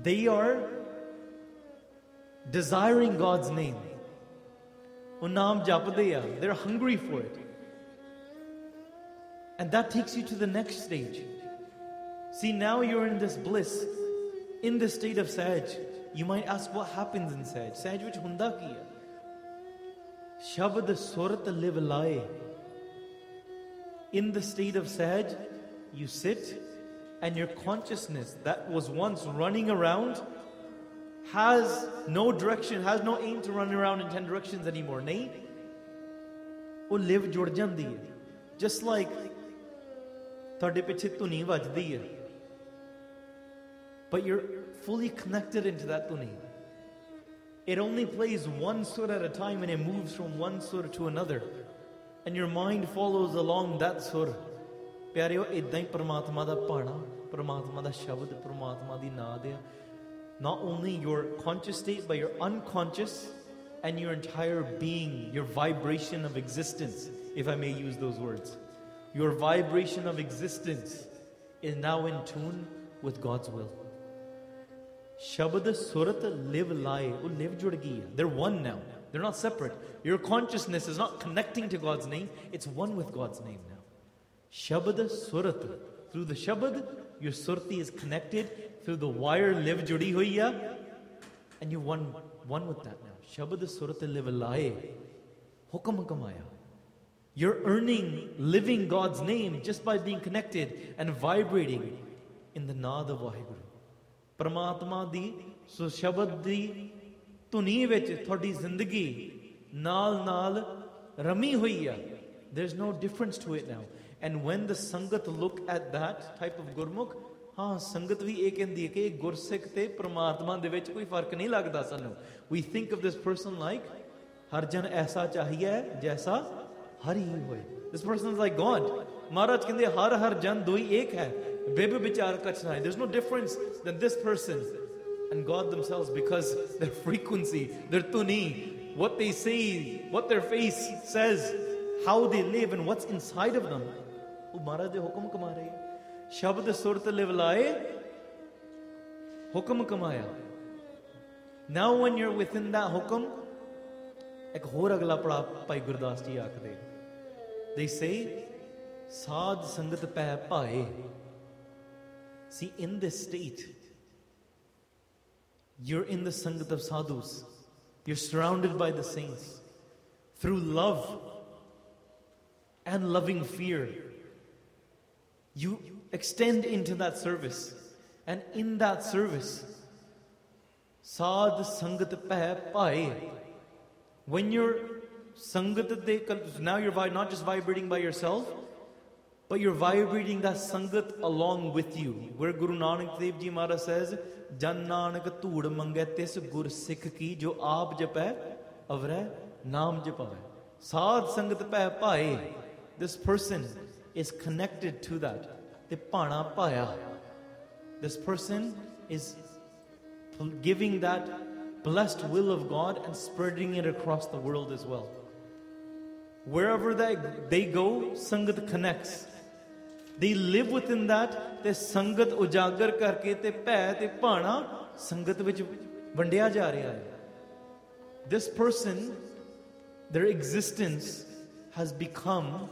They are desiring God's name. They're hungry for it. And that takes you to the next stage. See, now you're in this bliss, in this state of Sahaj. You might ask, what happens in Sahaj? Sahaj vich hunda ki hai? Shabad surat liv laye. In the state of Sahaj, you sit and your consciousness that was once running around has no direction, has no aim to run around in 10 directions anymore. Nahi. Oh live jud jandi hai. Just like thode piche tuni vajdi hai. But you're fully connected into that tuni. It only plays one surah at a time and it moves from one surah to another. And your mind follows along that surah. Pyareo, iddain Paramatma da paana, Paramatma da shabad, Paramatma di naad hai. Not only your conscious state, but your unconscious and your entire being, your vibration of existence, if I may use those words. Your vibration of existence is now in tune with God's will. Shabad surat live laye. Oh, live jud gayi hai. They're one now. They're not separate. Your consciousness is not connecting to God's name. It's one with God's name now. Shabad surat. Through the Shabad, your surti is connected. Through the wire live judi hui hai. And you're one with that now. Shabad surat live laye. Hukam kamaya. You're earning, living God's name just by being connected and vibrating in the naad of Vaheguru. Paramatma di, so Shabad di, tuni vich thodi zindagi, naal rami hui hai. There's no difference to it now. And when the Sangat look at that type of Gurmukh, Sangat vi ek kendi hai ki Gursikh te Paramatma de vich koi fark nahi lagda sanu. We think of this person like, har jan aisa chahiye jaisa har hi hoye. This person is like God. Maharaj kende har jan doi ek hai. There's no difference than this person and God themselves, because their frequency, their tuni, what they say, what their face says, how they live and what's inside of them. Maharaj de hukum kama rahe. Shabad surat liv laye, hukum kamaya. Now when you're within that hukum, ek hor agla pada Bhai Gurdas ji akhde. They say, Sad sangat peh paaye. See, in this state, you're in the Sangat of Sadhus. You're surrounded by the saints. Through love and loving fear, you extend into that service. And in that service, Sad Sangat Peh Paaye. When you're Sangat, now you're not just vibrating by yourself, but you're vibrating that Sangat along with you. Where Guru Nanak Dev Ji Maharaj says, Jan Nanak Tood Mangai Tis Gur Sikh Ki Jo Aap Japay Avray Naam Japay. Sad Sangat Peh Paaye. This person is connected to that. Te Pana Paya. This person is giving that blessed will of God and spreading it across the world as well. Wherever they go, Sangat connects. They live within that. Te Sangat ujagar karke te peh te pana Sangat vich vandiya ja raha hai. This person, their existence has become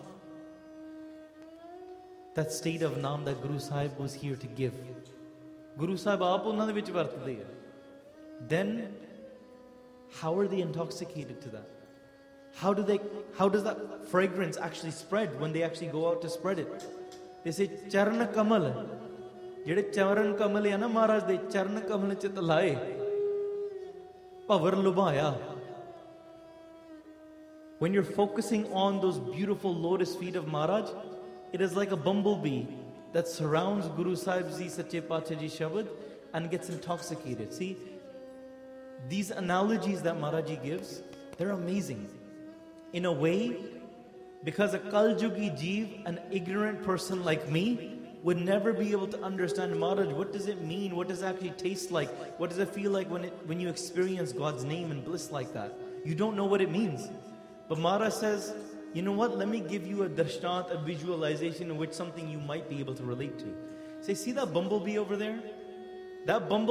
that state of Naam that Guru Sahib was here to give. Guru Sahib aap unna de vich vartde hai. Then, how are they intoxicated to that? How does that fragrance actually spread when they actually go out to spread it? They say, Charan Kamal. Jede Charan Kamal hai na Maharaj de Charan Kamal chit laye. Pavar lubaya. When you're focusing on those beautiful lotus feet of Maharaj, it is like a bumblebee that surrounds Guru Sahib Ji Sache Paatshah Ji Shabad and gets intoxicated. See, these analogies that Maharaj Ji gives, they're amazing. In a way, because a Kaljugi Jeev, an ignorant person like me, would never be able to understand, Maharaj, what does it mean? What does it actually taste like? What does it feel like when you experience God's name and bliss like that? You don't know what it means. But Maharaj says, you know what? Let me give you a darshanat, a visualization in which something you might be able to relate to. Say, see that bumblebee over there? That bumblebee